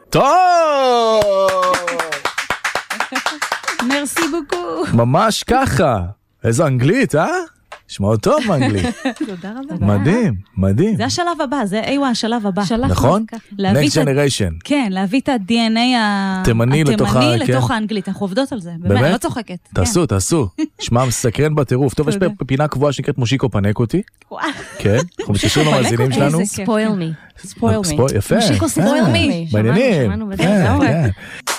טוב! מרסי בוקו. ממש ככה. איזו אנגלית, שמעו טוב מאנגלית. תודה רבה. מדהים, מדהים. זה השלב הבא, זה השלב הבא. נכון? Next Generation. כן, להביא את ה-DNA התימני לתוך האנגלית. אנחנו עובדות על זה. באמת? אני לא צוחקת. תעשו. שמע מסקרן בטירוף. טוב, יש פינה קבועה שנקראת מושיקו פנק אותי. כן, אנחנו מתקשרים למאזינים שלנו. ספויל מי. יפה. מושיקו ספויל מי. מעניינים.